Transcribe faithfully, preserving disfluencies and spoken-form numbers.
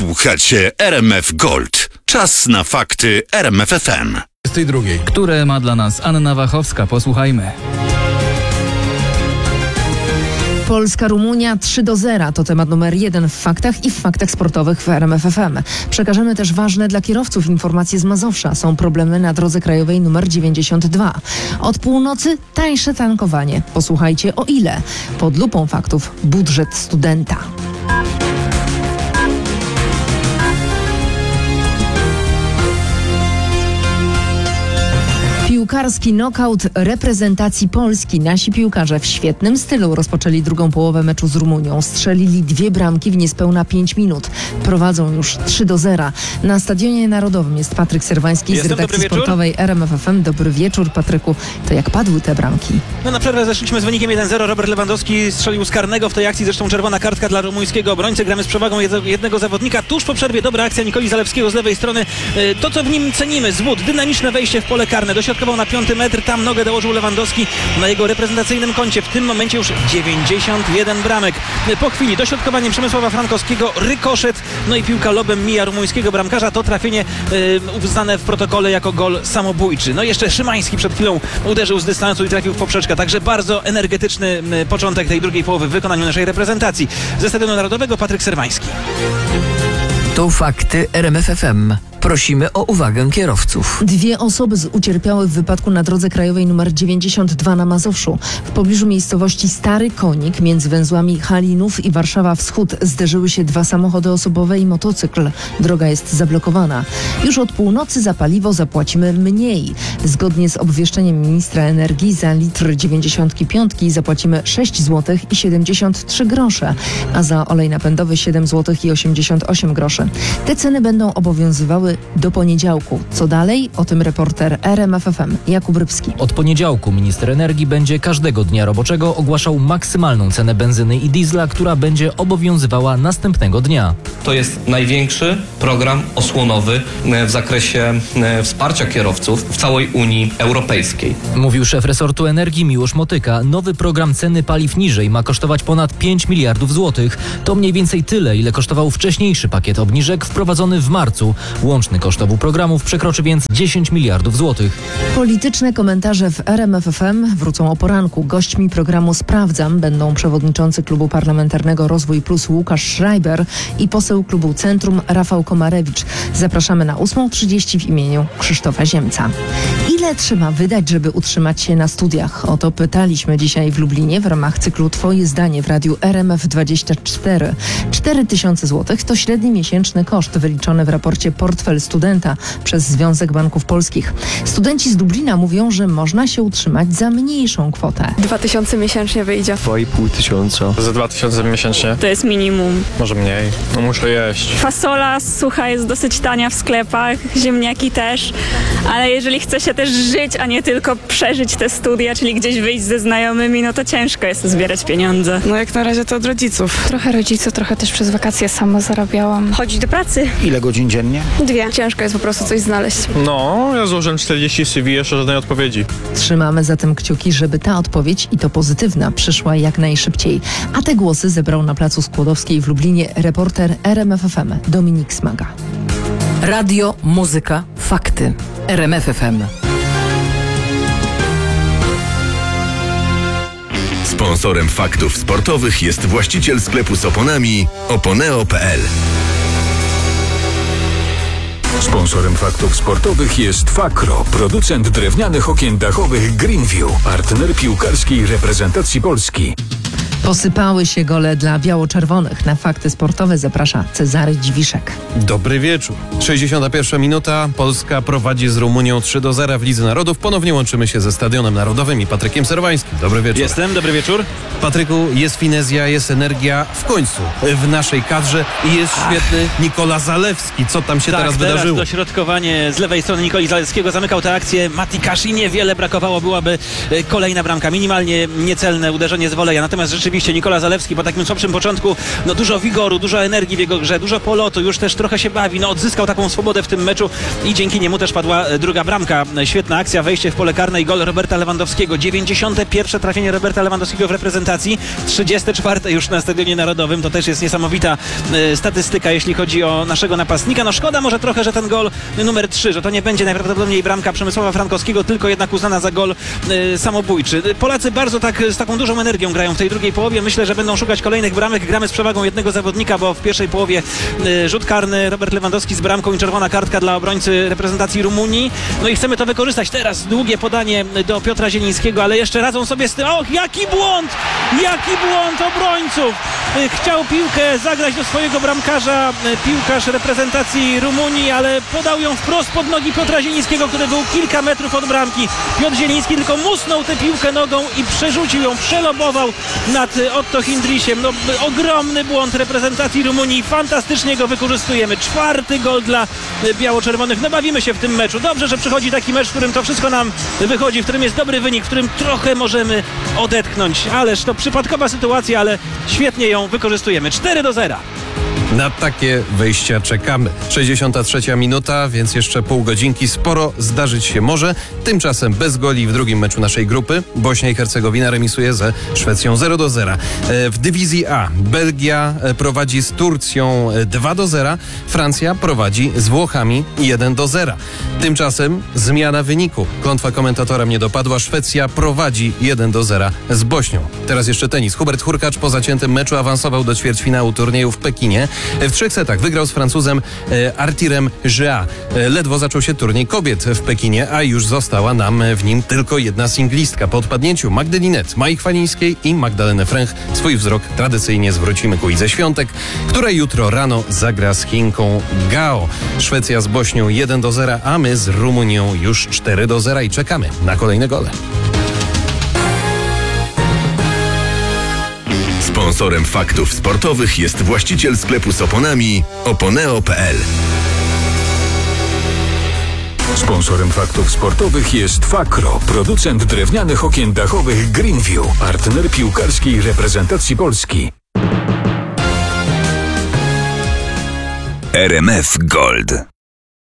Słuchacie R M F Gold. Czas na fakty R M F F M. Z tej drugiej. Które ma dla nas Anna Wachowska. Posłuchajmy. Polska-Rumunia trzy do zera to temat numer jeden w faktach i w faktach sportowych w R M F F M. Przekażemy też ważne dla kierowców informacje z Mazowsza. Są problemy na drodze krajowej numer dziewięćdziesiąt dwa. Od północy tańsze tankowanie. Posłuchajcie o ile. Pod lupą faktów budżet studenta. Piłkarski nokaut reprezentacji Polski. Nasi piłkarze w świetnym stylu rozpoczęli drugą połowę meczu z Rumunią. Strzelili dwie bramki w niespełna pięć minut. Prowadzą już trzy do zera. Na Stadionie Narodowym jest Patryk Serwański Jestem, z redakcji sportowej R M F F M. Dobry wieczór, Patryku. To jak padły te bramki? No na przerwę zeszliśmy z wynikiem jeden zero. Robert Lewandowski strzelił z karnego w tej akcji. Zresztą czerwona kartka dla rumuńskiego obrońcy. Gramy z przewagą jednego zawodnika. Tuż po przerwie dobra akcja Nikoli Zalewskiego z lewej strony. To, co w nim cenimy. Zwód, dynamiczne wejście w pole karne. Dośrodkował na piąty metr. Tam nogę dołożył Lewandowski na jego reprezentacyjnym koncie. W tym momencie już dziewięćdziesiąt jeden bramek. Po chwili dośrodkowanie Przemysława Frankowskiego, rykoszet, no i piłka lobem mija rumuńskiego bramkarza. To trafienie yy, uznane w protokole jako gol samobójczy. No i jeszcze Szymański przed chwilą uderzył z dystansu i trafił w poprzeczkę. Także bardzo energetyczny yy, początek tej drugiej połowy w wykonaniu naszej reprezentacji. Ze Stadionu Narodowego Patryk Serwański. To fakty R M F F M. Prosimy o uwagę kierowców. Dwie osoby z ucierpiały w wypadku na drodze krajowej nr dziewięćdziesiąt dwa na Mazowszu. W pobliżu miejscowości Stary Konik między węzłami Halinów i Warszawa Wschód zderzyły się dwa samochody osobowe i motocykl. Droga jest zablokowana. Już od północy za paliwo zapłacimy mniej. Zgodnie z obwieszczeniem ministra energii za litr dziewięćdziesiąt pięć zapłacimy sześć złotych i siedemdziesiąt trzy grosze, a za olej napędowy siedem złotych i osiemdziesiąt osiem groszy. Te ceny będą obowiązywały do poniedziałku. Co dalej? O tym reporter R M F F M Jakub Rybski. Od poniedziałku minister energii będzie każdego dnia roboczego ogłaszał maksymalną cenę benzyny i diesla, która będzie obowiązywała następnego dnia. To jest największy program osłonowy w zakresie wsparcia kierowców w całej Unii Europejskiej. Mówił szef resortu energii Miłosz Motyka. Nowy program ceny paliw niżej ma kosztować ponad pięć miliardów złotych. To mniej więcej tyle, ile kosztował wcześniejszy pakiet obniżek wprowadzony w marcu. Łączny koszt obu programów przekroczy więc dziesięć miliardów złotych. Polityczne komentarze w R M F F M wrócą o poranku. Gośćmi programu Sprawdzam będą przewodniczący Klubu Parlamentarnego Rozwój Plus Łukasz Schreiber i poseł Klubu Centrum Rafał Komarewicz. Zapraszamy na ósma trzydzieści w imieniu Krzysztofa Ziemca. Ile trzeba wydać, żeby utrzymać się na studiach? O to pytaliśmy dzisiaj w Lublinie w ramach cyklu Twoje zdanie w radiu R M F dwadzieścia cztery. cztery tysiące złotych to średni miesięczny koszt wyliczony w raporcie Portfel Studenta przez Związek Banków Polskich. Studenci z Lublina mówią, że można się utrzymać za mniejszą kwotę. Dwa tysiące miesięcznie wyjdzie. Dwa i pół tysiąca. Za dwa tysiące miesięcznie. To jest minimum. Może mniej. No muszę jeść. Fasola sucha jest dosyć tania w sklepach, ziemniaki też, ale jeżeli chce się też żyć, a nie tylko przeżyć te studia, czyli gdzieś wyjść ze znajomymi, no to ciężko jest zbierać pieniądze. No jak na razie to od rodziców. Trochę rodziców, trochę też przez wakacje sama zarabiałam. Chodzić do pracy? Ile godzin dziennie? Dwie. Ciężko jest po prostu coś znaleźć. No, ja złożyłem czterdzieści C V, jeszcze żadnej odpowiedzi. Trzymamy zatem kciuki, żeby ta odpowiedź, i to pozytywna, przyszła jak najszybciej. A te głosy zebrał na placu Skłodowskiej w Lublinie reporter R M F F M Dominik Smaga. Radio, muzyka, fakty. R M F F M. Sponsorem faktów sportowych jest właściciel sklepu z oponami oponeo kropka p l. Sponsorem faktów sportowych jest Fakro, producent drewnianych okien dachowych Greenview, partner piłkarskiej reprezentacji Polski. Posypały się gole dla biało-czerwonych. Na fakty sportowe zaprasza Cezary Dziwiszek. Dobry wieczór. sześćdziesiąta pierwsza minuta. Polska prowadzi z Rumunią trzy do zera w Lidze Narodów. Ponownie łączymy się ze Stadionem Narodowym i Patrykiem Serwańskim. Dobry wieczór. Jestem, dobry wieczór. Patryku, jest finezja, jest energia w końcu w naszej kadrze i jest świetny Nikola Zalewski. Co tam się tak, teraz teraz wydarzyło? Dośrodkowanie z lewej strony Nikoli Zalewskiego zamykał tę akcję Mati Kasz i niewiele brakowało, byłaby kolejna bramka. Minimalnie niecelne uderzenie z woleja. Natomiast rzeczywiście rzeczywiście Nikola Zalewski po takim słabszym początku, no dużo wigoru, dużo energii w jego grze, dużo polotu, już też trochę się bawi, no odzyskał taką swobodę w tym meczu i dzięki niemu też padła e, druga bramka. Świetna akcja, wejście w pole karne i gol Roberta Lewandowskiego. dziewięćdziesiąte pierwsze trafienie Roberta Lewandowskiego w reprezentacji, trzydzieste czwarte już na Stadionie Narodowym. To też jest niesamowita e, statystyka, jeśli chodzi o naszego napastnika. No szkoda może trochę, że ten gol numer trzy, że to nie będzie najprawdopodobniej bramka Przemysława Frankowskiego, tylko jednak uznana za gol e, samobójczy. Polacy bardzo tak z taką dużą energią grają w tej drugiej połowie. Myślę, że będą szukać kolejnych bramek. Gramy z przewagą jednego zawodnika, bo w pierwszej połowie e, rzut karny Robert Lewandowski z bramką i czerwona kartka dla obrońcy reprezentacji Rumunii. No i chcemy to wykorzystać. Teraz długie podanie do Piotra Zielińskiego, ale jeszcze radzą sobie z tym. Och, jaki błąd! Jaki błąd obrońców! E, Chciał piłkę zagrać do swojego bramkarza e, piłkarz reprezentacji Rumunii, ale podał ją wprost pod nogi Piotra Zielińskiego, który był kilka metrów od bramki. Piotr Zieliński tylko musnął tę piłkę nogą i przerzucił ją, przelobował nad Otto Hindrisiem. No, ogromny błąd reprezentacji Rumunii. Fantastycznie go wykorzystujemy. Czwarty gol dla biało-czerwonych. No bawimy się w tym meczu. Dobrze, że przychodzi taki mecz, w którym to wszystko nam wychodzi, w którym jest dobry wynik, w którym trochę możemy odetchnąć. Ależ to przypadkowa sytuacja, ale świetnie ją wykorzystujemy. cztery do zera. Na takie wejścia czekamy. sześćdziesiąta trzecia minuta, więc jeszcze pół godzinki. Sporo zdarzyć się może. Tymczasem bez goli w drugim meczu naszej grupy. Bośnia i Hercegowina remisuje ze Szwecją zero do zera. W dywizji A Belgia prowadzi z Turcją dwa do zera. Francja prowadzi z Włochami jeden do zera. Tymczasem zmiana wyniku. Klątwa komentatora mnie dopadła. Szwecja prowadzi jeden do zera z Bośnią. Teraz jeszcze tenis. Hubert Hurkacz po zaciętym meczu awansował do ćwierćfinału turnieju w Pekinie. W trzech setach wygrał z Francuzem e, Artirem Żea. E, ledwo zaczął się turniej kobiet w Pekinie, a już została nam w nim tylko jedna singlistka. Po odpadnięciu Magdy Linet, Mai Chwalińskiej i Magdaleny Fręch swój wzrok tradycyjnie zwrócimy ku Idze Świątek, która jutro rano zagra z Chinką Gao. Szwecja z Bośnią jeden do zera, a my z Rumunią już cztery do zera i czekamy na kolejne gole. Sponsorem faktów sportowych jest właściciel sklepu z oponami oponeo kropka p l. Sponsorem faktów sportowych jest Fakro, producent drewnianych okien dachowych Greenview, partner piłkarskiej reprezentacji Polski. R M F Gold.